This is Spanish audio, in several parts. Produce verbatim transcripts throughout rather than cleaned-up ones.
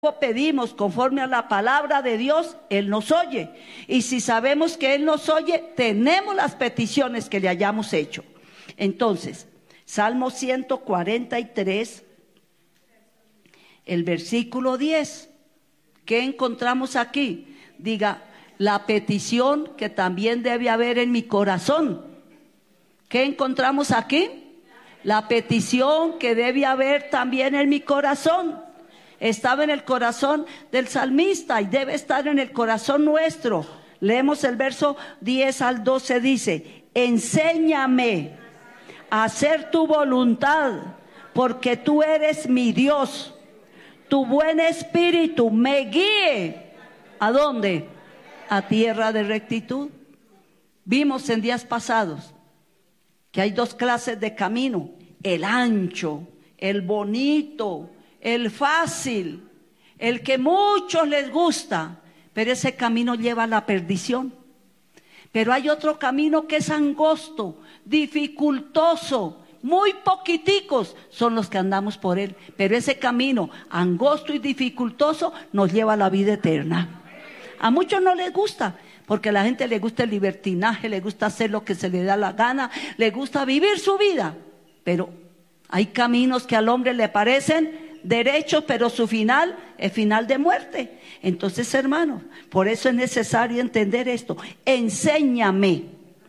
pedimos conforme a la palabra de Dios, Él nos oye. Y si sabemos que Él nos oye, tenemos las peticiones que le hayamos hecho. Entonces, Salmo ciento cuarenta y tres, el versículo diez. ¿Qué encontramos aquí? Diga, la petición que también debe haber en mi corazón. ¿Qué encontramos aquí? La petición que debe haber también en mi corazón. Estaba en el corazón del salmista y debe estar en el corazón nuestro. Leemos el verso diez al doce, dice: enséñame a hacer tu voluntad, porque tú eres mi Dios. Tu buen espíritu me guíe. ¿A dónde? A tierra de rectitud. Vimos en días pasados que hay dos clases de camino: el ancho, el bonito, el fácil, el que muchos les gusta, pero ese camino lleva a la perdición. Pero hay otro camino que es angosto, dificultoso, muy poquiticos son los que andamos por él, pero ese camino angosto y dificultoso nos lleva a la vida eterna. A muchos no les gusta, porque a la gente le gusta el libertinaje, le gusta hacer lo que se le da la gana, le gusta vivir su vida, pero hay caminos que al hombre le parecen derechos, pero su final es final de muerte. Entonces, hermanos, por eso es necesario entender esto. Enséñame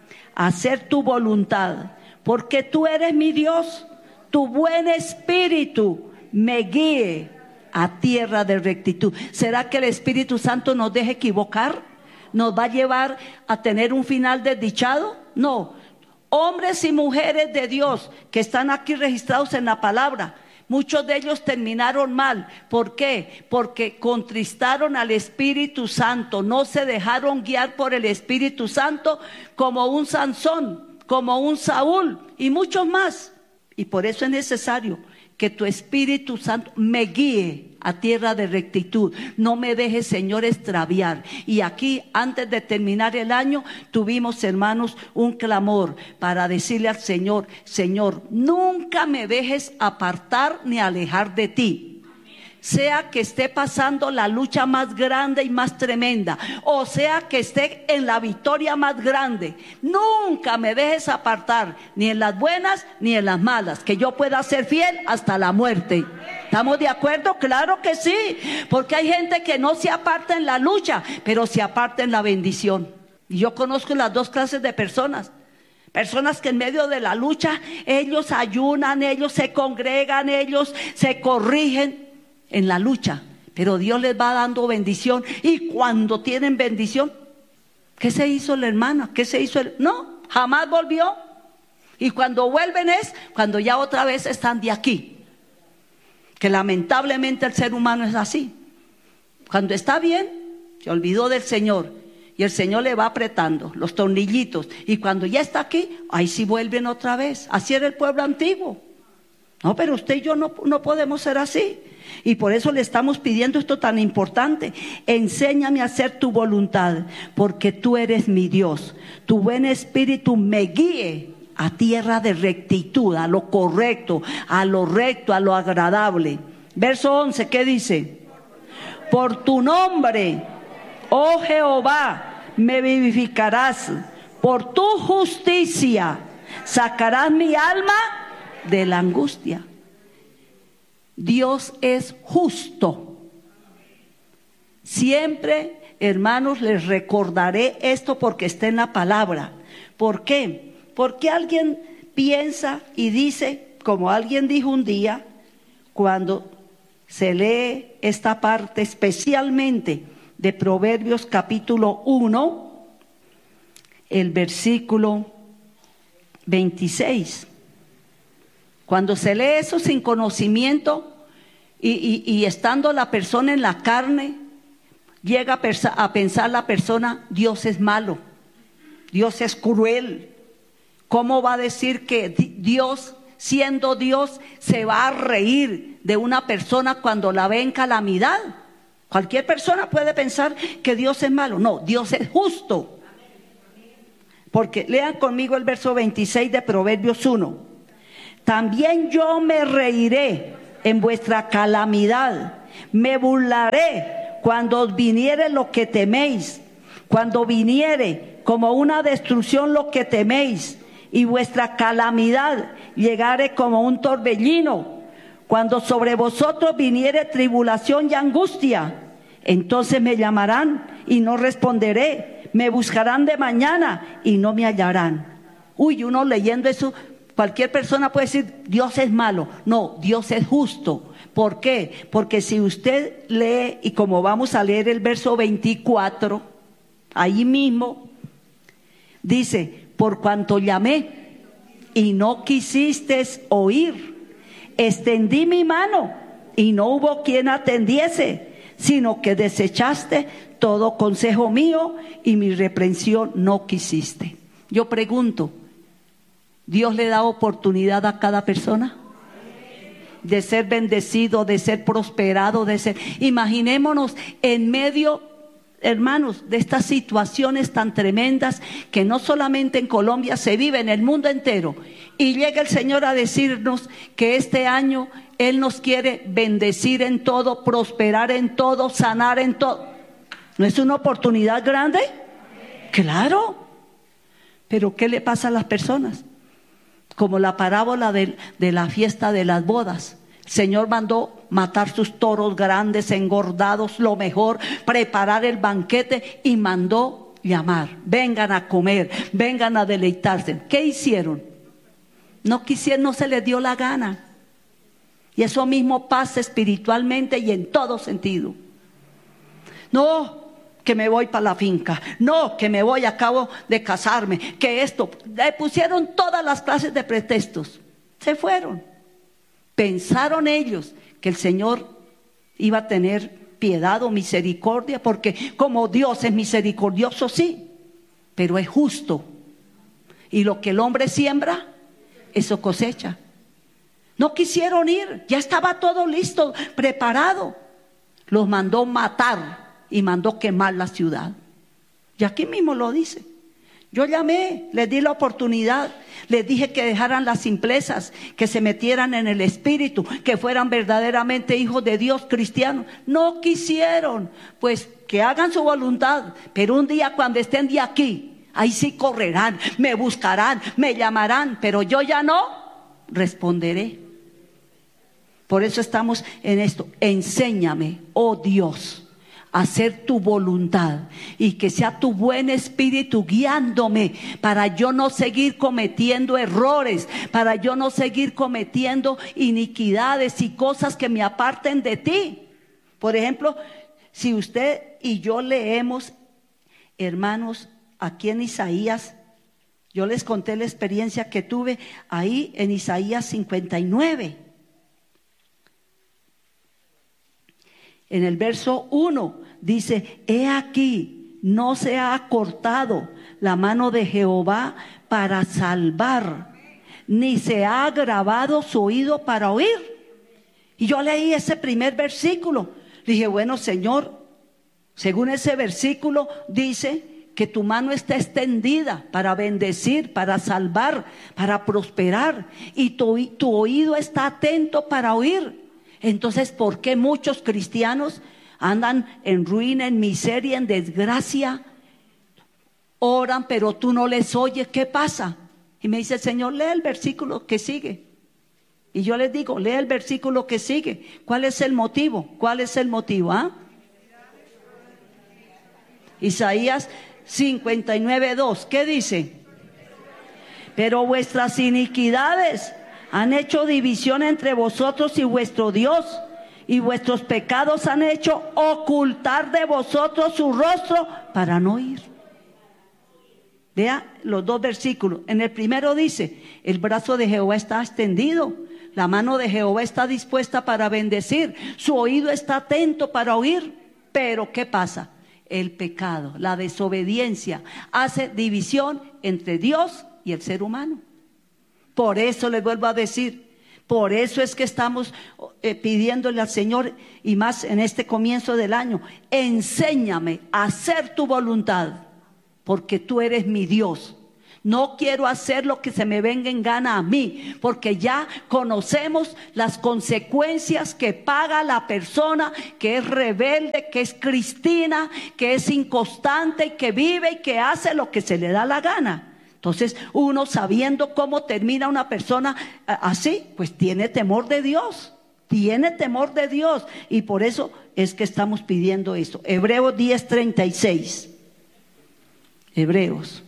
a hacer tu voluntad, porque tú eres mi Dios. Tu buen espíritu me guíe a tierra de rectitud. ¿Será que el Espíritu Santo nos deja equivocar? ¿Nos va a llevar a tener un final desdichado? No. Hombres y mujeres de Dios que están aquí registrados en la palabra, muchos de ellos terminaron mal. ¿Por qué? Porque contristaron al Espíritu Santo, no se dejaron guiar por el Espíritu Santo, como un Sansón, como un Saúl y muchos más. Y por eso es necesario que tu Espíritu Santo me guíe a tierra de rectitud. No me dejes, Señor, extraviar. Y aquí, antes de terminar el año, tuvimos, hermanos, un clamor para decirle al Señor: Señor, nunca me dejes apartar ni alejar de ti. Sea que esté pasando la lucha más grande y más tremenda, o sea que esté en la victoria más grande, nunca me dejes apartar, ni en las buenas ni en las malas, que yo pueda ser fiel hasta la muerte. ¿Estamos de acuerdo? Claro que sí, porque hay gente que no se aparta en la lucha, pero se aparta en la bendición. Y yo conozco las dos clases de personas. Personas que en medio de la lucha, ellos ayunan, ellos se congregan, ellos se corrigen en la lucha, pero Dios les va dando bendición. Y cuando tienen bendición, ¿qué se hizo la hermana? ¿Qué se hizo el? No, jamás volvió. Y cuando vuelven es cuando ya otra vez están de aquí. Que lamentablemente el ser humano es así. Cuando está bien, se olvidó del Señor, y el Señor le va apretando los tornillitos, y cuando ya está aquí, ahí sí vuelven otra vez. Así era el pueblo antiguo. No, pero usted y yo no, no podemos ser así. Y por eso le estamos pidiendo esto tan importante: enséñame a hacer tu voluntad, porque tú eres mi Dios. Tu buen espíritu me guíe a tierra de rectitud, a lo correcto, a lo recto, a lo agradable. Verso once, ¿qué dice? Por tu nombre, oh Jehová, me vivificarás. Por tu justicia sacarás mi alma de la angustia. Dios es justo. Siempre, hermanos, les recordaré esto porque está en la palabra. ¿Por qué? Porque alguien piensa y dice, como alguien dijo un día, cuando se lee esta parte, especialmente de Proverbios capítulo uno, el versículo veintiséis. Cuando se lee eso sin conocimiento y, y, y estando la persona en la carne, llega a, persa, a pensar la persona: Dios es malo, Dios es cruel. ¿Cómo va a decir que Dios, siendo Dios, se va a reír de una persona cuando la ve en calamidad? Cualquier persona puede pensar que Dios es malo. No, Dios es justo. Porque lean conmigo el verso veintiséis de Proverbios uno. También yo me reiré en vuestra calamidad Me burlaré cuando os viniere lo que teméis, cuando viniere como una destrucción lo que teméis, y vuestra calamidad llegare como un torbellino, cuando sobre vosotros viniere tribulación y angustia, entonces me llamarán y no responderé, me buscarán de mañana y no me hallarán. Uy, uno leyendo eso, cualquier persona puede decir, Dios es malo. No, Dios es justo. ¿Por qué? Porque si usted lee, y como vamos a leer el verso veinticuatro, ahí mismo, dice, por cuanto llamé y no quisisteis oír, extendí mi mano y no hubo quien atendiese, sino que desechaste todo consejo mío y mi reprensión no quisiste. Yo pregunto, ¿Dios le da oportunidad a cada persona de ser bendecido, de ser prosperado, de ser? Imaginémonos en medio, hermanos, de estas situaciones tan tremendas que no solamente en Colombia se vive, en el mundo entero, y llega el Señor a decirnos que este año Él nos quiere bendecir en todo, prosperar en todo, sanar en todo. ¿No es una oportunidad grande? Claro. Pero ¿qué le pasa a las personas? Como la parábola de, de la fiesta de las bodas. El Señor mandó matar sus toros grandes, engordados, lo mejor, preparar el banquete y mandó llamar. Vengan a comer, vengan a deleitarse. ¿Qué hicieron? No quisieron, no se les dio la gana. Y eso mismo pasa espiritualmente y en todo sentido. No, que me voy para la finca. No, que me voy, acabo de casarme. Que esto, le pusieron todas las clases de pretextos. Se fueron. Pensaron ellos que el Señor iba a tener piedad o misericordia, porque como Dios es misericordioso, sí, pero es justo. Y lo que el hombre siembra, eso cosecha. No quisieron ir, ya estaba todo listo, preparado. Los mandó matar y mandó quemar la ciudad. Y aquí mismo lo dice. Yo llamé, les di la oportunidad, les dije que dejaran las simplezas, que se metieran en el espíritu, que fueran verdaderamente hijos de Dios, cristianos. No quisieron, pues que hagan su voluntad, pero un día cuando estén de aquí, ahí sí correrán, me buscarán, me llamarán, pero yo ya no responderé. Por eso estamos en esto. Enséñame, oh Dios, hacer tu voluntad y que sea tu buen espíritu guiándome para yo no seguir cometiendo errores, para yo no seguir cometiendo iniquidades y cosas que me aparten de ti. Por ejemplo, si usted y yo leemos, hermanos, aquí en Isaías, yo les conté la experiencia que tuve ahí en Isaías cincuenta y nueve. En el verso uno dice, he aquí, no se ha cortado la mano de Jehová para salvar, ni se ha agravado su oído para oír. Y yo leí ese primer versículo. Dije, bueno, Señor, según ese versículo dice que tu mano está extendida para bendecir, para salvar, para prosperar, y tu, tu oído está atento para oír. Entonces, ¿por qué muchos cristianos andan en ruina, en miseria, en desgracia? Oran, pero tú no les oyes. ¿Qué pasa? Y me dice el Señor, lee el versículo que sigue. Y yo les digo, lee el versículo que sigue. ¿Cuál es el motivo? ¿Cuál es el motivo? ¿Ah? Isaías cincuenta y nueve, dos. ¿Qué dice? Pero vuestras iniquidades han hecho división entre vosotros y vuestro Dios, y vuestros pecados han hecho ocultar de vosotros su rostro para no oír. Vea los dos versículos. En el primero dice, el brazo de Jehová está extendido, la mano de Jehová está dispuesta para bendecir, su oído está atento para oír. Pero ¿qué pasa? El pecado, la desobediencia hace división entre Dios y el ser humano. Por eso les vuelvo a decir, por eso es que estamos eh, pidiéndole al Señor, y más en este comienzo del año, enséñame a hacer tu voluntad, porque tú eres mi Dios. No quiero hacer lo que se me venga en gana a mí, porque ya conocemos las consecuencias que paga la persona que es rebelde, que es cristina, que es inconstante y que vive y que hace lo que se le da la gana. Entonces, uno sabiendo cómo termina una persona así, pues tiene temor de Dios, tiene temor de Dios, y por eso es que estamos pidiendo esto. Hebreos diez treinta y seis. Hebreos.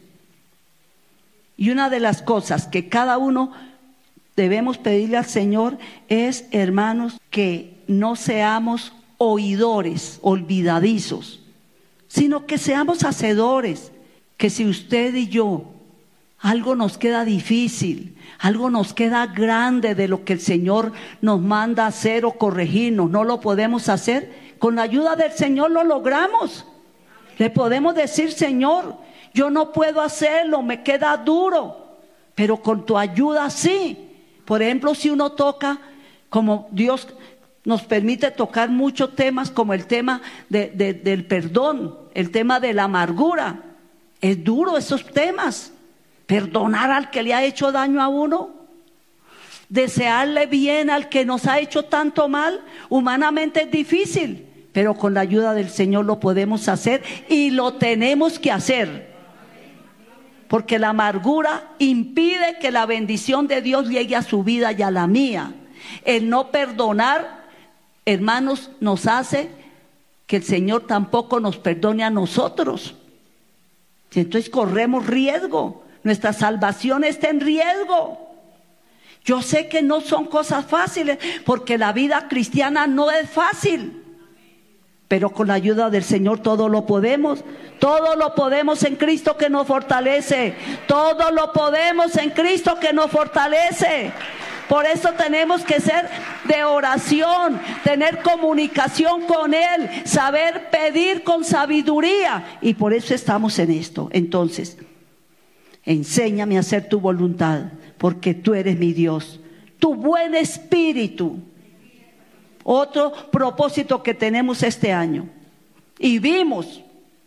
Y una de las cosas que cada uno debemos pedirle al Señor es, hermanos, que no seamos oidores, olvidadizos, sino que seamos hacedores. Que si usted y yo algo nos queda difícil, algo nos queda grande de lo que el Señor nos manda hacer o corregirnos, no lo podemos hacer, con la ayuda del Señor lo logramos. Le podemos decir: Señor, yo no puedo hacerlo, me queda duro, pero con tu ayuda sí. Por ejemplo, si uno toca, como Dios nos permite tocar muchos temas, como el tema de, de, del perdón, el tema de la amargura. Es duro esos temas. Perdonar al que le ha hecho daño a uno, desearle bien al que nos ha hecho tanto mal, humanamente es difícil, pero con la ayuda del Señor lo podemos hacer y lo tenemos que hacer. Porque la amargura impide que la bendición de Dios llegue a su vida y a la mía. El no perdonar, hermanos, nos hace que el Señor tampoco nos perdone a nosotros. Entonces corremos riesgo, nuestra salvación está en riesgo. Yo sé que no son cosas fáciles, porque la vida cristiana no es fácil. Pero con la ayuda del Señor todo lo podemos. Todo lo podemos en Cristo que nos fortalece. Todo lo podemos en Cristo que nos fortalece. Por eso tenemos que ser de oración, tener comunicación con Él, saber pedir con sabiduría. Y por eso estamos en esto. Entonces, enséñame a hacer tu voluntad, porque tú eres mi Dios. Tu buen espíritu. Otro propósito que tenemos este año, y vimos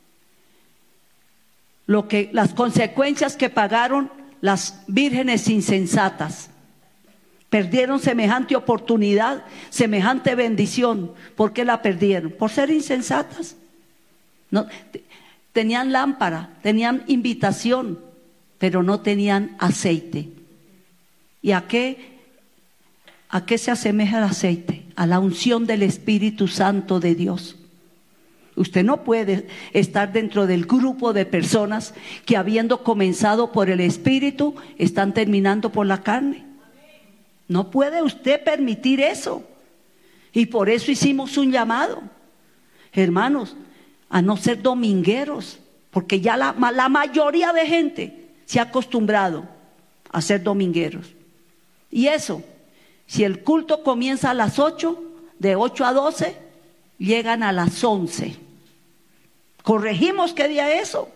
lo que, las consecuencias que pagaron las vírgenes insensatas. Perdieron semejante oportunidad, semejante bendición. ¿Por qué la perdieron? Por ser insensatas. No, tenían lámpara, tenían invitación, pero no tenían aceite. ¿Y a qué, a qué se asemeja el aceite? A la unción del Espíritu Santo de Dios. Usted no puede estar dentro del grupo de personas que, habiendo comenzado por el Espíritu, están terminando por la carne. No puede usted permitir eso. Y por eso hicimos un llamado, hermanos, a no ser domingueros, porque ya la, la mayoría de gente se ha acostumbrado a ser domingueros. Y eso, si el culto comienza a las ocho, de ocho a doce, llegan a las once. Corregimos qué día es eso.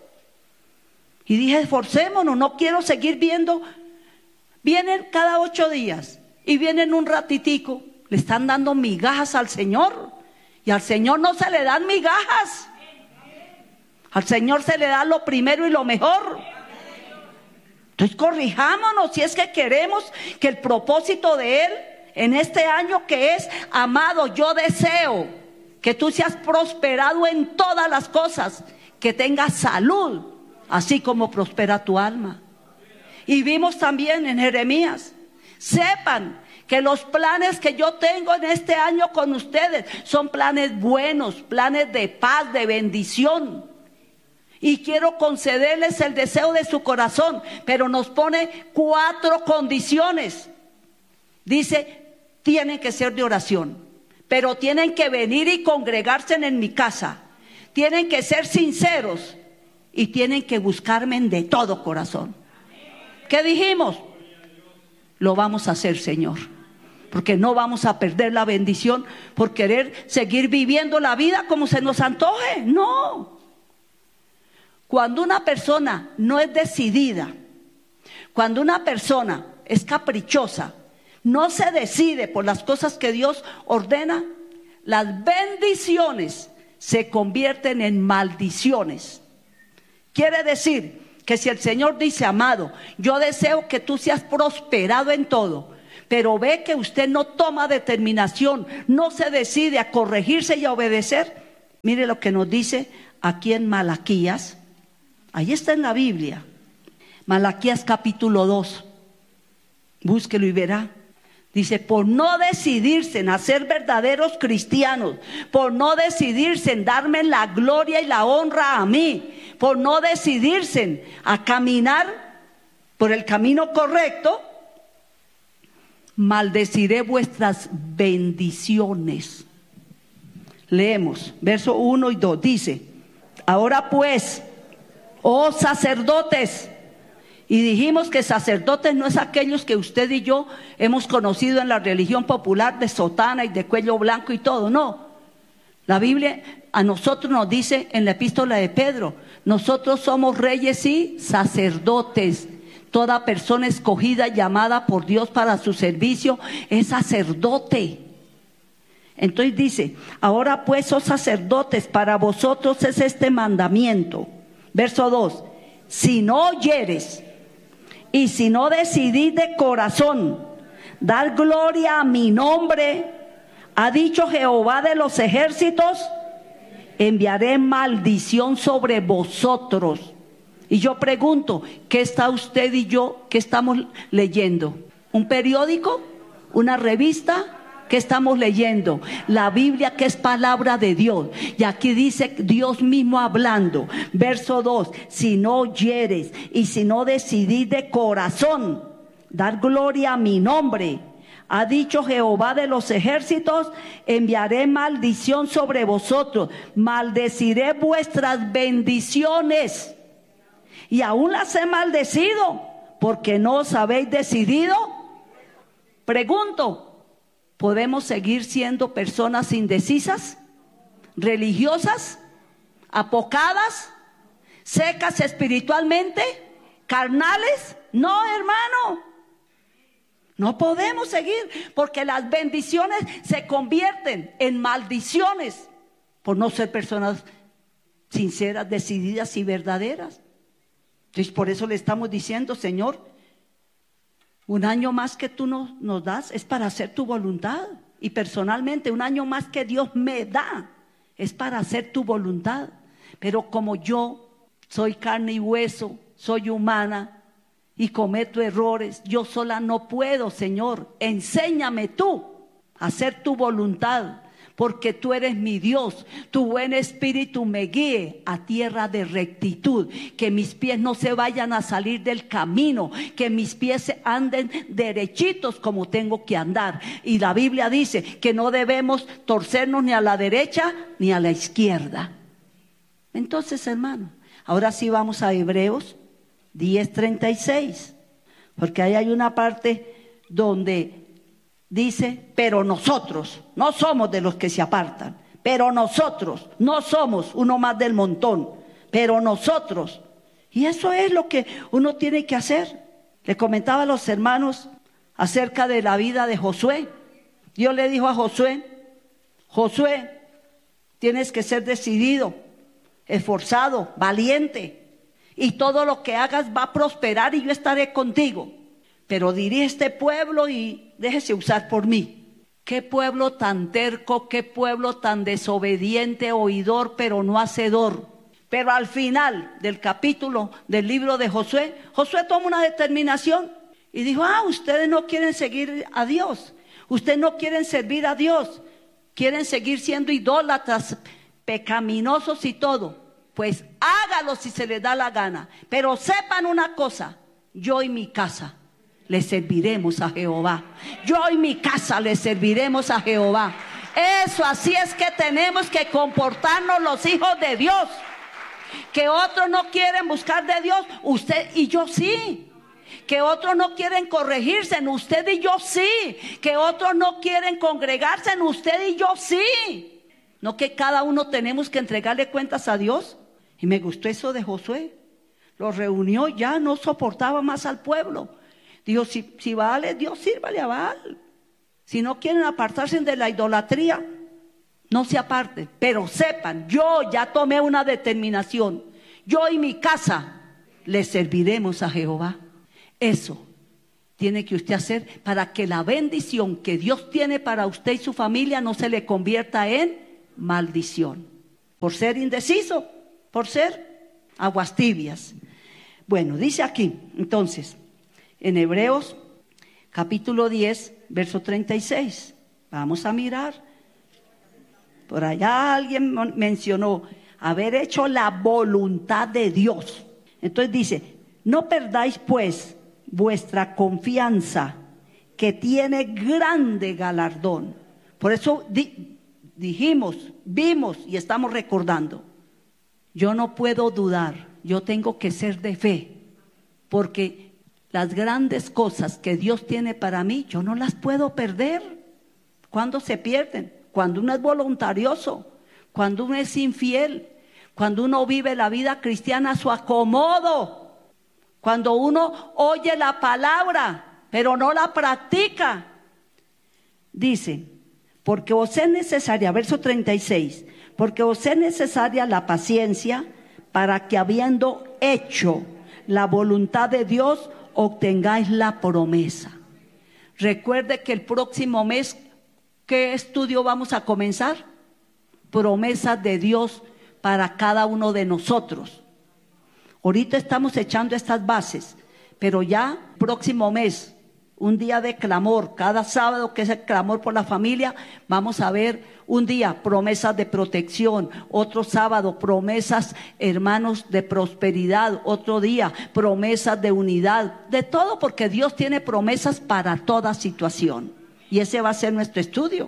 Y dije, esforcémonos, no quiero seguir viendo. Vienen cada ocho días y vienen un ratitico, le están dando migajas al Señor. Y al Señor no se le dan migajas. Al Señor se le da lo primero y lo mejor. Entonces corrijámonos si es que queremos que el propósito de Él en este año, que es: amado, yo deseo que tú seas prosperado en todas las cosas, que tengas salud, así como prospera tu alma. Y vimos también en Jeremías: sepan que los planes que yo tengo en este año con ustedes son planes buenos, planes de paz, de bendición. Y quiero concederles el deseo de su corazón, pero nos pone cuatro condiciones. Dice, tienen que ser de oración, pero tienen que venir y congregarse en mi casa. Tienen que ser sinceros y tienen que buscarme de todo corazón. ¿Qué dijimos? Lo vamos a hacer, Señor, porque no vamos a perder la bendición por querer seguir viviendo la vida como se nos antoje. No. Cuando una persona no es decidida, cuando una persona es caprichosa, no se decide por las cosas que Dios ordena, las bendiciones se convierten en maldiciones. Quiere decir que si el Señor dice, amado, yo deseo que tú seas prosperado en todo, pero ve que usted no toma determinación, no se decide a corregirse y a obedecer. Mire lo que nos dice aquí en Malaquías, ahí está en la Biblia, Malaquías capítulo dos, búsquelo y verá. Dice, por no decidirse en ser verdaderos cristianos, por no decidirse en darme la gloria y la honra a mí, por no decidirse a caminar por el camino correcto, maldeciré vuestras bendiciones. Leemos, verso uno y dos, dice, ahora pues, oh sacerdotes. Y dijimos que sacerdotes no es aquellos que usted y yo hemos conocido en la religión popular de sotana y de cuello blanco y todo, no. La Biblia a nosotros nos dice en la epístola de Pedro, nosotros somos reyes y sacerdotes. Toda persona escogida, llamada por Dios para su servicio, es sacerdote. Entonces dice, ahora pues, oh sacerdotes, para vosotros es este mandamiento. Verso dos, si no oyeres y si no decidís de corazón dar gloria a mi nombre, ha dicho Jehová de los ejércitos, enviaré maldición sobre vosotros. Y yo pregunto, ¿qué está usted y yo, qué estamos leyendo? ¿Un periódico? ¿Una revista? ¿Qué estamos leyendo? La Biblia, que es palabra de Dios. Y aquí dice Dios mismo hablando. Verso dos, si no oyeres y si no decidís de corazón dar gloria a mi nombre, ha dicho Jehová de los ejércitos, enviaré maldición sobre vosotros, maldeciré vuestras bendiciones. Y aún las he maldecido, porque no os habéis decidido. Pregunto, ¿podemos seguir siendo personas indecisas, religiosas, apocadas, secas espiritualmente, carnales? No, hermano, no podemos seguir, porque las bendiciones se convierten en maldiciones por no ser personas sinceras, decididas y verdaderas. Entonces, por eso le estamos diciendo, Señor, un año más que tú nos, nos das es para hacer tu voluntad. Y personalmente, un año más que Dios me da es para hacer tu voluntad. Pero como yo soy carne y hueso, soy humana y cometo errores, yo sola no puedo, Señor. Enséñame tú a hacer tu voluntad, porque tú eres mi Dios. Tu buen espíritu me guíe a tierra de rectitud, que mis pies no se vayan a salir del camino, que mis pies anden derechitos como tengo que andar. Y la Biblia dice que no debemos torcernos ni a la derecha ni a la izquierda. Entonces, hermano, ahora sí vamos a Hebreos diez treinta y seis, porque ahí hay una parte donde dice, pero nosotros no somos de los que se apartan, pero nosotros no somos uno más del montón, pero nosotros. Y eso es lo que uno tiene que hacer. Le comentaba a los hermanos acerca de la vida de Josué. Dios le dijo a Josué, Josué, tienes que ser decidido, esforzado, valiente, y todo lo que hagas va a prosperar y yo estaré contigo. Pero dirige este pueblo y déjese usar por mí. Qué pueblo tan terco, qué pueblo tan desobediente, oidor pero no hacedor. Pero al final del capítulo del libro de Josué, Josué toma una determinación y dijo, ah, ustedes no quieren seguir a Dios, ustedes no quieren servir a Dios, quieren seguir siendo idólatras, pecaminosos y todo. Pues hágalo si se les da la gana, pero sepan una cosa, yo y mi casa le serviremos a Jehová. Yo y mi casa le serviremos a Jehová. Eso, así es que tenemos que comportarnos los hijos de Dios. Que otros no quieren buscar de Dios, usted y yo sí. Que otros no quieren corregirse, en usted y yo sí. Que otros no quieren congregarse, en usted y yo sí. No que cada uno tenemos que entregarle cuentas a Dios. Y me gustó eso de Josué. Lo reunió, ya no soportaba más al pueblo. Dijo, si, si vale, Dios sírvale a Baal. Si no quieren apartarse de la idolatría, no se aparten. Pero sepan, yo ya tomé una determinación. Yo y mi casa le serviremos a Jehová. Eso tiene que usted hacer para que la bendición que Dios tiene para usted y su familia no se le convierta en maldición. Por ser indeciso, por ser aguas tibias. Bueno, dice aquí, entonces, en Hebreos capítulo diez, verso treinta y seis. Vamos a mirar. Por allá alguien mencionó haber hecho la voluntad de Dios. Entonces dice, no perdáis pues vuestra confianza, que tiene grande galardón. Por eso di, dijimos, vimos y estamos recordando. Yo no puedo dudar, yo tengo que ser de fe, porque las grandes cosas que Dios tiene para mí, yo no las puedo perder. ¿Cuándo se pierden? Cuando uno es voluntarioso, cuando uno es infiel, cuando uno vive la vida cristiana a su acomodo. Cuando uno oye la palabra, pero no la practica. Dice, porque os es necesaria, verso treinta y seis, porque os es necesaria la paciencia para que habiendo hecho la voluntad de Dios, obtengáis la promesa. Recuerde que el próximo mes, ¿qué estudio vamos a comenzar? Promesas de Dios para cada uno de nosotros. Ahorita estamos echando estas bases, pero ya próximo mes, un día de clamor, cada sábado que es el clamor por la familia, vamos a ver un día promesas de protección, otro sábado promesas, hermanos, de prosperidad, otro día promesas de unidad, de todo, porque Dios tiene promesas para toda situación, y ese va a ser nuestro estudio.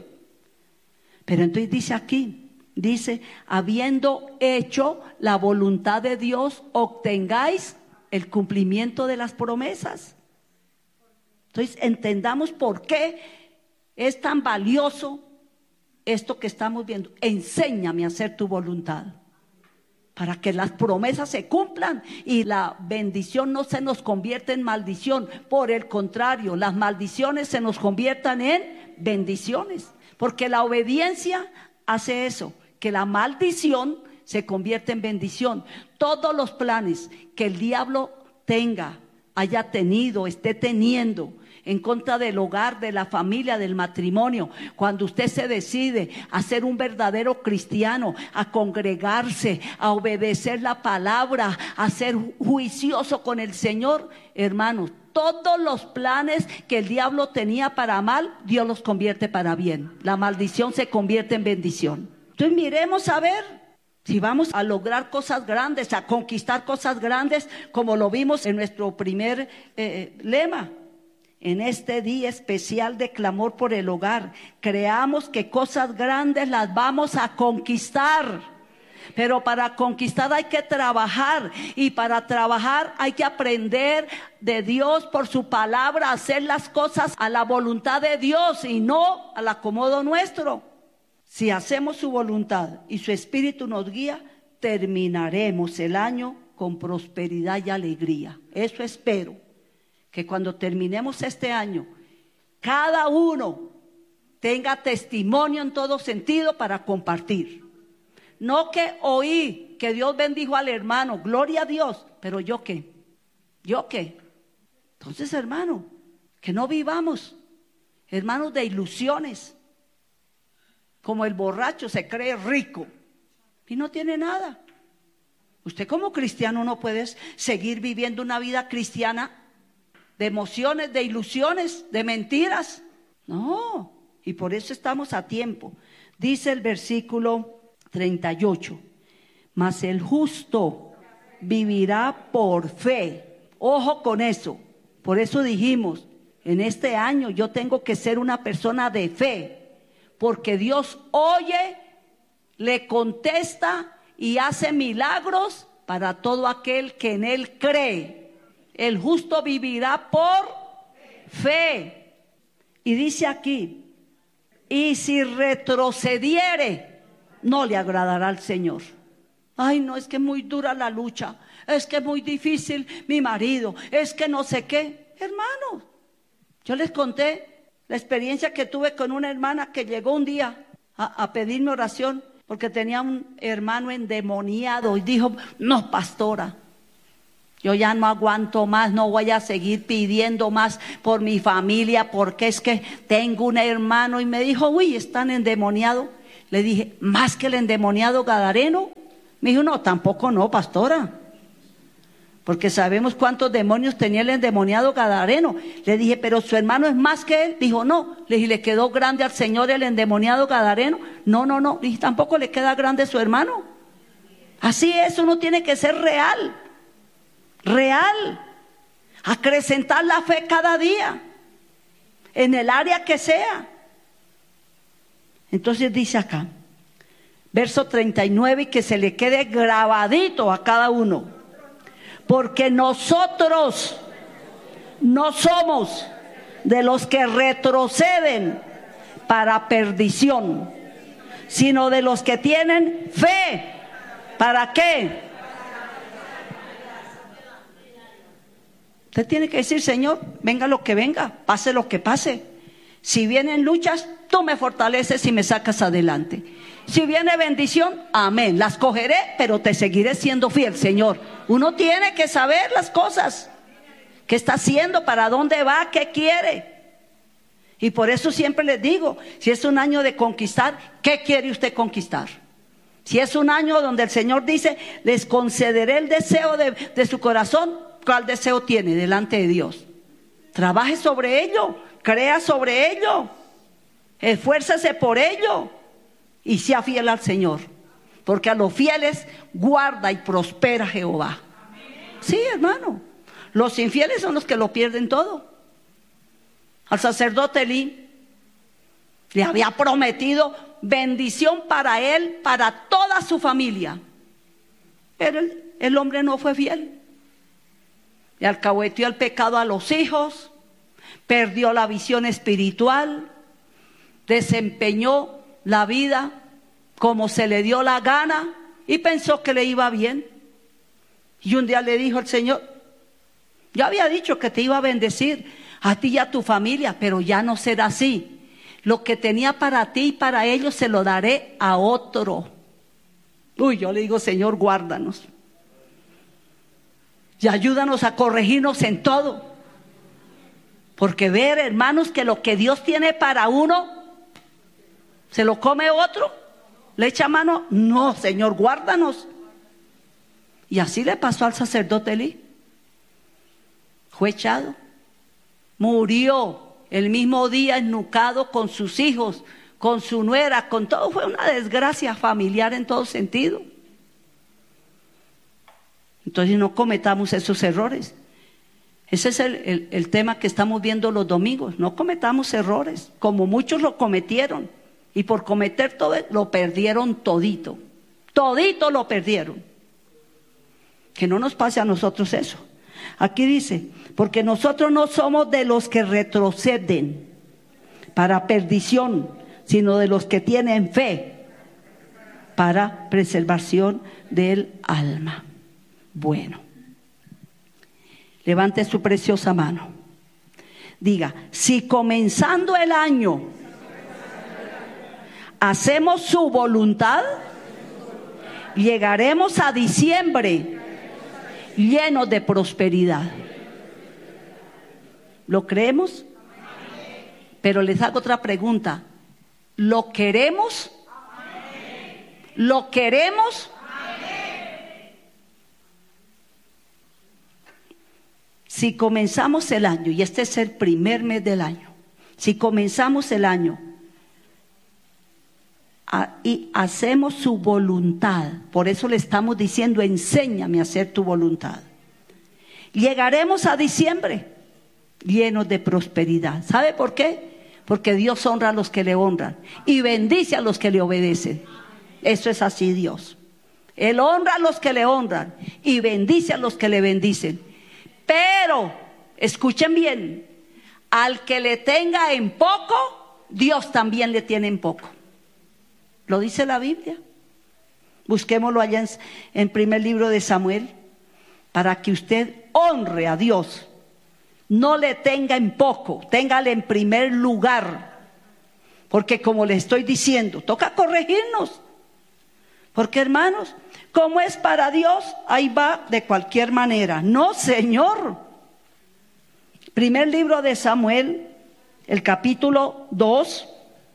Pero entonces dice aquí, dice, habiendo hecho la voluntad de Dios, obtengáis el cumplimiento de las promesas. Entonces entendamos por qué es tan valioso esto que estamos viendo. Enséñame a hacer tu voluntad, para que las promesas se cumplan y la bendición no se nos convierta en maldición. Por el contrario, las maldiciones se nos conviertan en bendiciones, porque la obediencia hace eso, que la maldición se convierte en bendición. Todos los planes que el diablo tenga, haya tenido, esté teniendo en contra del hogar, de la familia, del matrimonio, cuando usted se decide a ser un verdadero cristiano, a congregarse, a obedecer la palabra, a ser juicioso con el Señor, hermanos, todos los planes que el diablo tenía para mal, Dios los convierte para bien. La maldición se convierte en bendición. Entonces miremos a ver si vamos a lograr cosas grandes, a conquistar cosas grandes, como lo vimos en nuestro primer eh, lema. En este día especial de clamor por el hogar, creamos que cosas grandes las vamos a conquistar. Pero para conquistar hay que trabajar, y para trabajar hay que aprender de Dios por su palabra, hacer las cosas a la voluntad de Dios y no al acomodo nuestro. Si hacemos su voluntad y su espíritu nos guía, terminaremos el año con prosperidad y alegría. Eso espero, que cuando terminemos este año, cada uno tenga testimonio en todo sentido para compartir. No que oí que Dios bendijo al hermano, gloria a Dios, pero ¿yo qué? ¿Yo qué? Entonces, hermano, que no vivamos, hermanos, de ilusiones. Como el borracho se cree rico y no tiene nada. Usted como cristiano no puede seguir viviendo una vida cristiana de emociones, de ilusiones, de mentiras. No, y por eso estamos a tiempo. Dice el versículo treinta y ocho, mas el justo vivirá por fe. Ojo con eso. Por eso dijimos, en este año yo tengo que ser una persona de fe, porque Dios oye, le contesta y hace milagros para todo aquel que en Él cree. El justo vivirá por fe. Y dice aquí, y si retrocediere, no le agradará al Señor. Ay, no, es que es muy dura la lucha, es que es muy difícil mi marido, es que no sé qué. Hermano, yo les conté la experiencia que tuve con una hermana que llegó un día a, a pedirme oración porque tenía un hermano endemoniado y dijo, no, pastora, Yo ya no aguanto más, no voy a seguir pidiendo más por mi familia, porque es que tengo un hermano. Y me dijo, uy, están endemoniados. Le dije, ¿más que el endemoniado gadareno? Me dijo, no, tampoco no, pastora, porque sabemos cuántos demonios tenía el endemoniado gadareno. Le dije, pero su hermano es más que él. Dijo, no. Le dije, ¿le quedó grande al Señor el endemoniado gadareno? No, no, no. Le dije, tampoco le queda grande su hermano. Así es, uno tiene que ser real. Real, acrecentar la fe cada día, en el área que sea. Entonces dice acá, verso treinta y nueve, y que se le quede grabadito a cada uno, porque nosotros no somos de los que retroceden para perdición, sino de los que tienen fe. ¿Para qué? Usted tiene que decir, Señor, venga lo que venga, pase lo que pase. Si vienen luchas, tú me fortaleces y me sacas adelante. Si viene bendición, amén, las cogeré, pero te seguiré siendo fiel, Señor. Uno tiene que saber las cosas, qué está haciendo, para dónde va, qué quiere. Y por eso siempre les digo, si es un año de conquistar, ¿qué quiere usted conquistar? Si es un año donde el Señor dice, les concederé el deseo de, de su corazón, ¿cuál deseo tiene delante de Dios? Trabaje sobre ello, crea sobre ello, esfuércese por ello y sea fiel al Señor, porque a los fieles guarda y prospera Jehová. Sí, hermano, los infieles son los que lo pierden todo. Al sacerdote Elí le había prometido bendición para él, para toda su familia, pero el, el hombre no fue fiel. Le alcahueteó el pecado a los hijos, perdió la visión espiritual, desempeñó la vida como se le dio la gana y pensó que le iba bien. Y un día le dijo el Señor, yo había dicho que te iba a bendecir a ti y a tu familia, pero ya no será así. Lo que tenía para ti y para ellos se lo daré a otro. Uy, yo le digo, Señor, guárdanos. Y ayúdanos a corregirnos en todo. Porque ver, hermanos, que lo que Dios tiene para uno, ¿se lo come otro? ¿Le echa mano? No, Señor, guárdanos. Y así le pasó al sacerdote Elí. Fue echado. Murió el mismo día ennucado con sus hijos, con su nuera, con todo. Fue una desgracia familiar en todo sentido. Entonces no cometamos esos errores. Ese es el, el, el tema que estamos viendo los domingos. No cometamos errores, como muchos lo cometieron. Y por cometer todo, lo perdieron todito. Todito lo perdieron. Que no nos pase a nosotros eso. Aquí dice, porque nosotros no somos de los que retroceden para perdición, sino de los que tienen fe para preservación del alma. Bueno, levante su preciosa mano. Diga, si comenzando el año hacemos su voluntad, llegaremos a diciembre llenos de prosperidad. ¿Lo creemos? Pero les hago otra pregunta. ¿Lo queremos? ¿Lo queremos? Si comenzamos el año, y este es el primer mes del año, si comenzamos el año a, y hacemos su voluntad, por eso le estamos diciendo, enséñame a hacer tu voluntad, llegaremos a diciembre llenos de prosperidad. ¿Sabe por qué? Porque Dios honra a los que le honran y bendice a los que le obedecen. Eso es así Dios. Él honra a los que le honran y bendice a los que le bendicen. Pero, escuchen bien, al que le tenga en poco, Dios también le tiene en poco. Lo dice la Biblia. Busquémoslo allá en, en primer libro de Samuel, para que usted honre a Dios. No le tenga en poco, téngale en primer lugar. Porque como le estoy diciendo, toca corregirnos. Porque hermanos, como es para Dios, ahí va de cualquier manera. No, Señor. Primer libro de Samuel, el capítulo dos.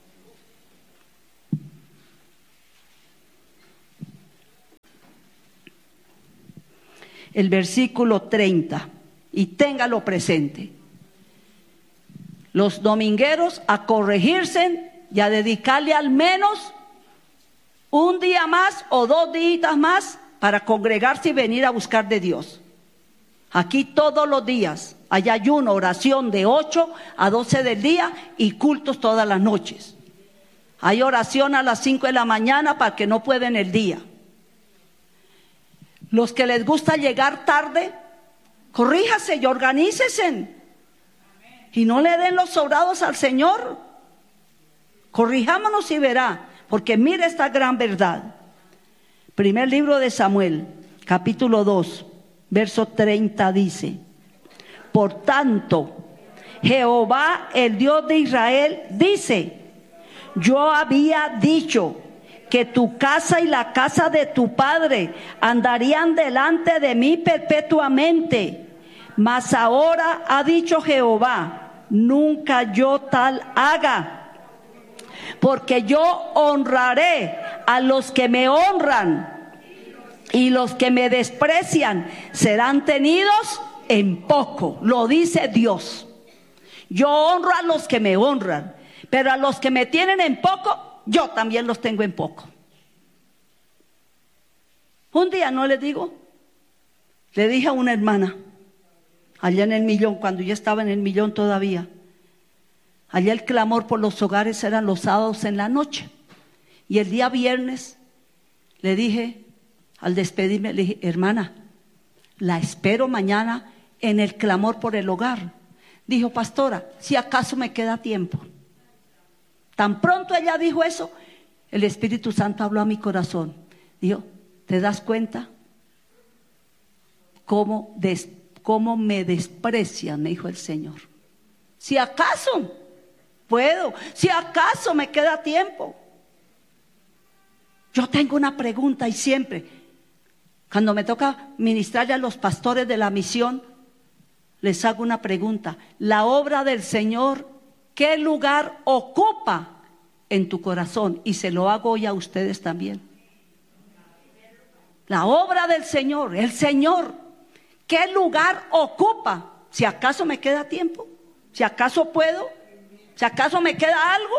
El versículo treinta. Y téngalo presente. Los domingueros a corregirse y a dedicarle al menos un día más o dos días más para congregarse y venir a buscar de Dios. Aquí todos los días hay ayuno, oración de ocho a doce del día y cultos todas las noches. Hay oración a las cinco de la mañana para que no pueden el día. Los que les gusta llegar tarde, corríjase y organícese. Y no le den los sobrados al Señor. Corrijámonos y verá, porque mire esta gran verdad. Primer libro de Samuel, capítulo dos, verso treinta dice: por tanto, Jehová, el Dios de Israel, dice: yo había dicho que tu casa y la casa de tu padre andarían delante de mí perpetuamente. Mas ahora ha dicho Jehová: nunca yo tal haga, porque yo honraré a los que me honran, y los que me desprecian serán tenidos en poco. Lo dice Dios. Yo honro a los que me honran, pero a los que me tienen en poco, yo también los tengo en poco. Un día, no les digo, le dije a una hermana, allá en el Millón, cuando yo estaba en el Millón todavía, allá el clamor por los hogares eran los sábados en la noche. Y el día viernes le dije, al despedirme, le dije: hermana, la espero mañana en el clamor por el hogar. Dijo: pastora, si acaso me queda tiempo. Tan pronto ella dijo eso, el Espíritu Santo habló a mi corazón. Dijo: ¿te das cuenta cómo des cómo me desprecian? Me dijo el Señor. Si acaso puedo, si acaso me queda tiempo. Yo tengo una pregunta, y siempre, cuando me toca ministrarle a los pastores de la misión, les hago una pregunta: la obra del Señor, ¿qué lugar ocupa en tu corazón? Y se lo hago hoy a ustedes también. La obra del Señor, el Señor, ¿qué lugar ocupa? Si acaso me queda tiempo, si acaso puedo, si acaso me queda algo.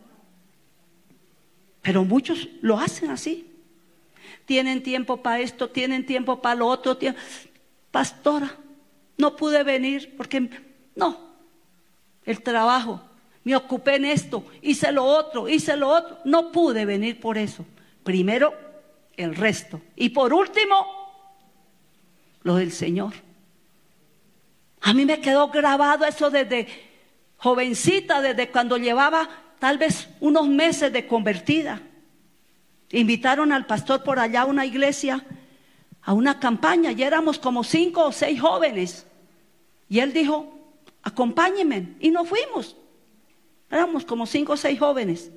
Pero muchos lo hacen así. Tienen tiempo para esto, tienen tiempo para lo otro. Tienen... pastora, no pude venir porque no, el trabajo, me ocupé en esto, hice lo otro, hice lo otro, no pude venir por eso. Primero el resto, y por último lo del Señor. A mí me quedó grabado eso desde jovencita, desde cuando llevaba tal vez unos meses de convertida. Invitaron al pastor por allá a una iglesia, a una campaña, y éramos como cinco o seis jóvenes, y él dijo: acompáñenme, y nos fuimos. Éramos como cinco o seis jóvenes,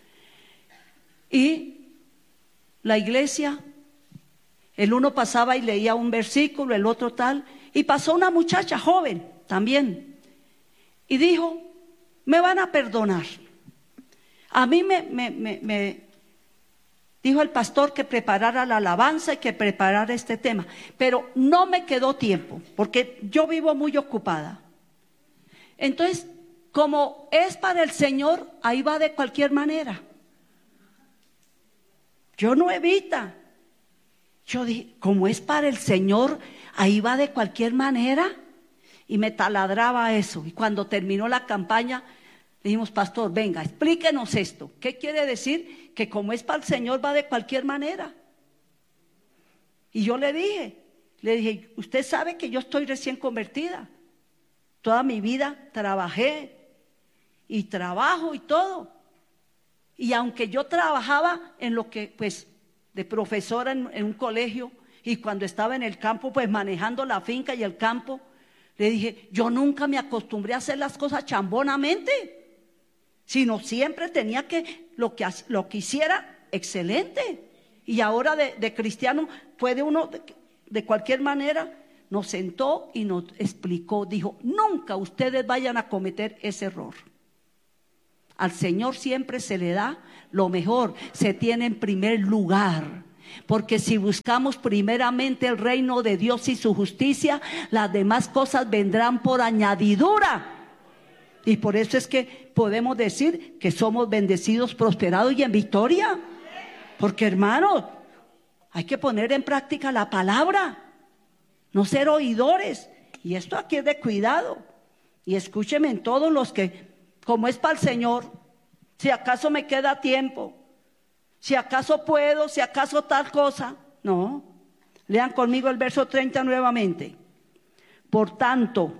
y la iglesia, el uno pasaba y leía un versículo, el otro tal, y pasó una muchacha joven también, y dijo: me van a perdonar. A mí me, me, me, me dijo el pastor que preparara la alabanza y que preparara este tema, pero no me quedó tiempo, porque yo vivo muy ocupada. Entonces, como es para el Señor, ahí va de cualquier manera. Yo no evita. Yo dije, como es para el Señor, ahí va de cualquier manera. Y me taladraba eso. Y cuando terminó la campaña, le dijimos: pastor, venga, explíquenos esto. ¿Qué quiere decir? Que como es para el Señor, va de cualquier manera. Y yo le dije, le dije: usted sabe que yo estoy recién convertida. Toda mi vida trabajé y trabajo y todo. Y aunque yo trabajaba en lo que, pues, de profesora en, en un colegio, y cuando estaba en el campo, pues manejando la finca y el campo, le dije: yo nunca me acostumbré a hacer las cosas chambonamente, sino siempre tenía que, lo que, lo que hiciera, excelente. Y ahora de, de cristiano puede uno de, de cualquier manera. Nos sentó y nos explicó, dijo, nunca ustedes vayan a cometer ese error. Al Señor siempre se le da lo mejor, se tiene en primer lugar. Porque si buscamos primeramente el reino de Dios y su justicia, las demás cosas vendrán por añadidura. Y por eso es que podemos decir que somos bendecidos, prosperados y en victoria. Porque, hermanos, hay que poner en práctica la palabra, no ser oidores. Y esto aquí es de cuidado. Y escúcheme en todos los que, como es para el Señor, si acaso me queda tiempo, si acaso puedo, si acaso tal cosa. No, lean conmigo el verso treinta nuevamente. Por tanto,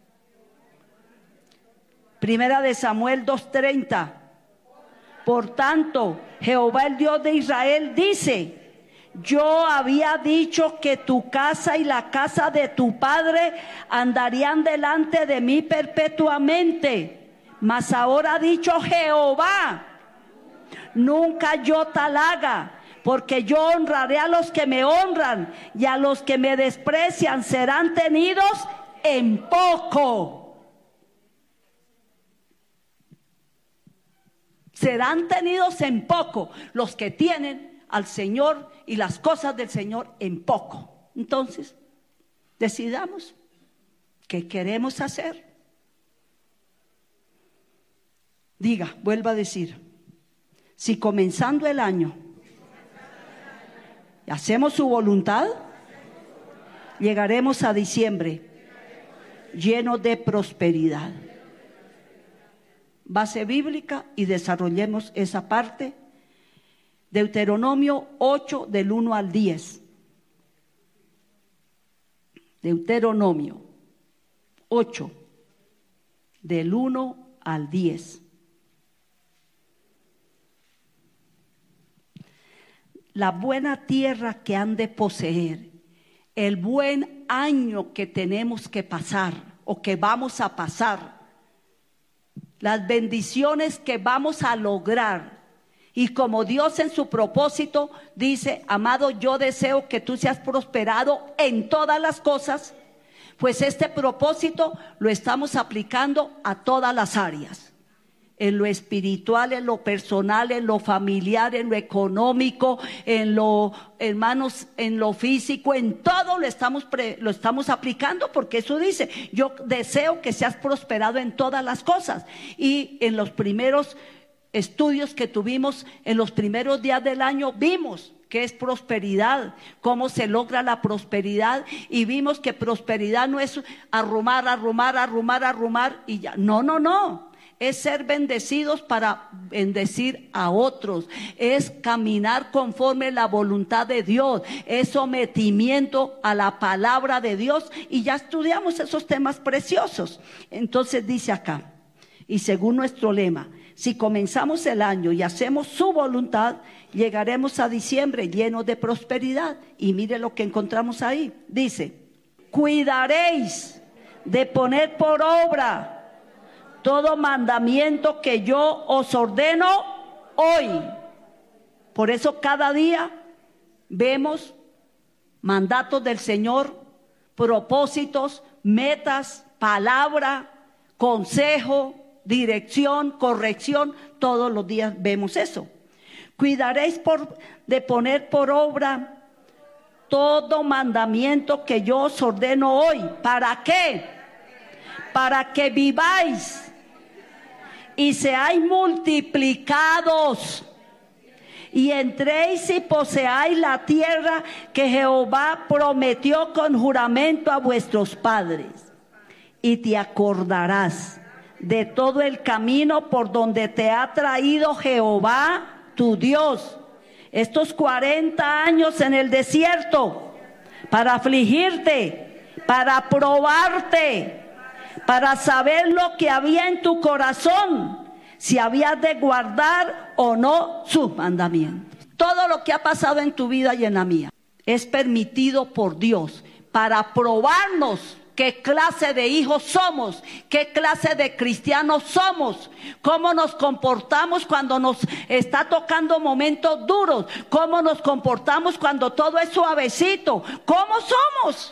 Primera de Samuel dos treinta. Por tanto, Jehová el Dios de Israel dice: yo había dicho que tu casa y la casa de tu padre andarían delante de mí perpetuamente. Mas ahora ha dicho Jehová: nunca yo tal haga, porque yo honraré a los que me honran, y a los que me desprecian serán tenidos en poco. Serán tenidos en poco los que tienen al Señor y las cosas del Señor en poco. Entonces, decidamos qué queremos hacer. Diga, vuelva a decir, si comenzando el año hacemos su voluntad, llegaremos a diciembre llenos de prosperidad. Base bíblica y desarrollemos esa parte. Deuteronomio ocho del uno al diez. Deuteronomio ocho del uno al diez. La buena tierra que han de poseer, el buen año que tenemos que pasar o que vamos a pasar, las bendiciones que vamos a lograr. Y como Dios en su propósito dice: amado, yo deseo que tú seas prosperado en todas las cosas, pues este propósito lo estamos aplicando a todas las áreas, en lo espiritual, en lo personal, en lo familiar, en lo económico, en lo, hermanos, en lo físico, en todo lo estamos, pre, lo estamos aplicando, porque eso dice: yo deseo que seas prosperado en todas las cosas. Y en los primeros estudios que tuvimos, en los primeros días del año, vimos qué es prosperidad, cómo se logra la prosperidad, y vimos que prosperidad no es arrumar, arrumar, arrumar, arrumar y ya. No, no, no. Es ser bendecidos para bendecir a otros, es caminar conforme la voluntad de Dios, es sometimiento a la palabra de Dios. Y ya estudiamos esos temas preciosos. Entonces dice acá, y según nuestro lema, si comenzamos el año y hacemos su voluntad, llegaremos a diciembre llenos de prosperidad. Y mire lo que encontramos ahí, dice: cuidaréis de poner por obra todo mandamiento que yo os ordeno hoy. Por eso cada día vemos mandatos del Señor, propósitos, metas, palabra, consejo, dirección, corrección. Todos los días vemos eso. Cuidaréis por, de poner por obra todo mandamiento que yo os ordeno hoy. ¿Para qué? Para que viváis y seáis multiplicados, y entréis y poseáis la tierra que Jehová prometió con juramento a vuestros padres. Y te acordarás de todo el camino por donde te ha traído Jehová tu Dios estos cuarenta años en el desierto, para afligirte, para probarte, para saber lo que había en tu corazón, si habías de guardar o no sus mandamientos. Todo lo que ha pasado en tu vida y en la mía es permitido por Dios para probarnos qué clase de hijos somos, qué clase de cristianos somos, cómo nos comportamos cuando nos está tocando momentos duros, cómo nos comportamos cuando todo es suavecito, cómo somos.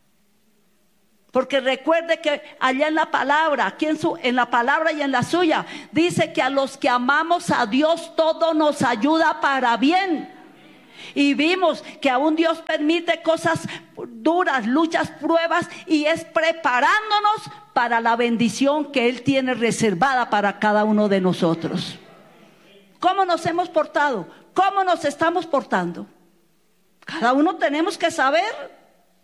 Porque recuerde que allá en la palabra, aquí en, su, en la palabra y en la suya, dice que a los que amamos a Dios todo nos ayuda para bien. Y vimos que aún Dios permite cosas duras, luchas, pruebas, y es preparándonos para la bendición que Él tiene reservada para cada uno de nosotros. ¿Cómo nos hemos portado? ¿Cómo nos estamos portando? Cada uno tenemos que saber.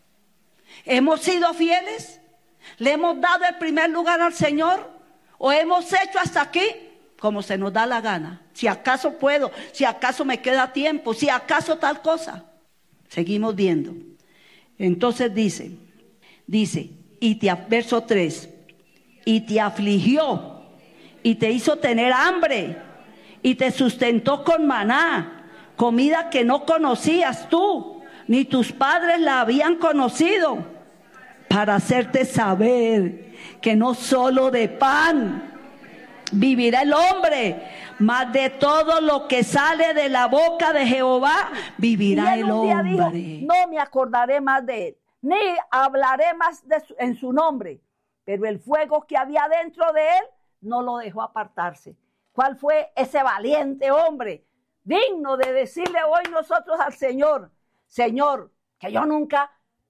¿Hemos sido fieles? ¿Le hemos dado el primer lugar al Señor? ¿O hemos hecho hasta aquí como se nos da la gana? Si acaso puedo, si acaso me queda tiempo, si acaso tal cosa. Seguimos viendo. Entonces dice, dice, y te, verso tres, y te afligió, y te hizo tener hambre, y te sustentó con maná, comida que no conocías tú, ni tus padres la habían conocido, para hacerte saber que no solo de pan vivirá el hombre, mas de todo lo que sale de la boca de Jehová vivirá el hombre. Dijo, no me acordaré más de él, ni hablaré más de su, en su nombre. Pero el fuego que había dentro de él no lo dejó apartarse. ¿Cuál fue ese valiente hombre digno de decirle hoy nosotros al Señor: Señor, que yo nunca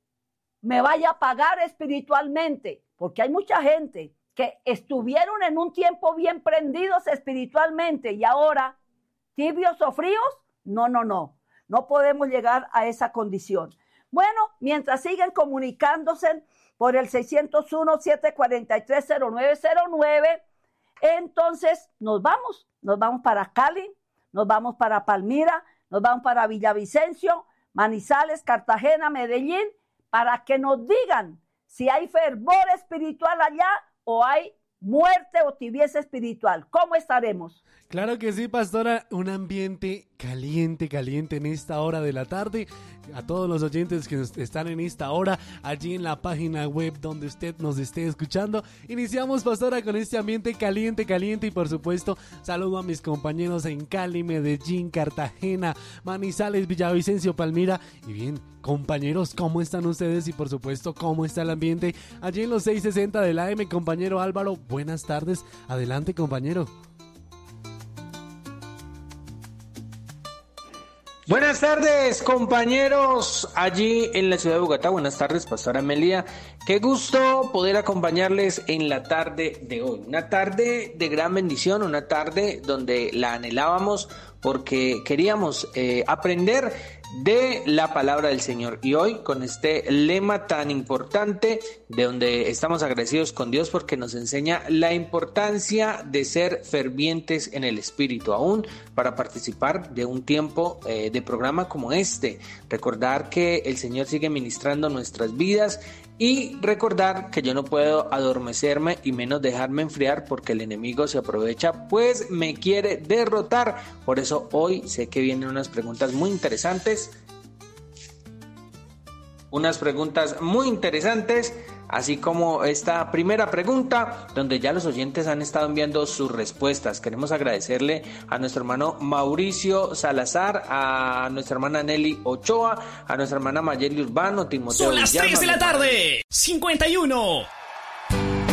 me vaya a pagar espiritualmente? Porque hay mucha gente que estuvieron en un tiempo bien prendidos espiritualmente y ahora tibios o fríos. No, no, no. No podemos llegar a esa condición. Bueno, mientras siguen comunicándose por el seiscientos uno, siete cuatro tres, cero nueve cero nueve, entonces nos vamos. Nos vamos para Cali, nos vamos para Palmira, nos vamos para Villavicencio, Manizales, Cartagena, Medellín, para que nos digan si hay fervor espiritual allá o hay muerte o tibieza espiritual. ¿Cómo estaremos? Claro que sí, pastora, un ambiente caliente, caliente en esta hora de la tarde. A todos los oyentes que están en esta hora, allí en la página web donde usted nos esté escuchando, iniciamos, pastora, con este ambiente caliente, caliente. Y por supuesto, saludo a mis compañeros en Cali, Medellín, Cartagena, Manizales, Villavicencio, Palmira. Y bien, compañeros, ¿cómo están ustedes? Y por supuesto, ¿cómo está el ambiente allí en los seiscientos sesenta del A M? Compañero Álvaro, buenas tardes. Adelante, compañero. Buenas tardes, compañeros, allí en la ciudad de Bogotá. Buenas tardes, pastora Amelia. Qué gusto poder acompañarles en la tarde de hoy. Una tarde de gran bendición, una tarde donde la anhelábamos porque queríamos eh, aprender de la palabra del Señor. Y hoy con este lema tan importante, de donde estamos agradecidos con Dios porque nos enseña la importancia de ser fervientes en el Espíritu, aún para participar de un tiempo eh, de programa como este. Recordar que el Señor sigue ministrando nuestras vidas y recordar que yo no puedo adormecerme y menos dejarme enfriar porque el enemigo se aprovecha, pues me quiere derrotar. Por eso hoy sé que vienen unas preguntas muy interesantes, unas preguntas muy interesantes, así como esta primera pregunta, donde ya los oyentes han estado enviando sus respuestas. Queremos agradecerle a nuestro hermano Mauricio Salazar, a nuestra hermana Nelly Ochoa, a nuestra hermana Mayeli Urbano, Timoteo Son las Villalma, tres de la tarde, cincuenta y uno.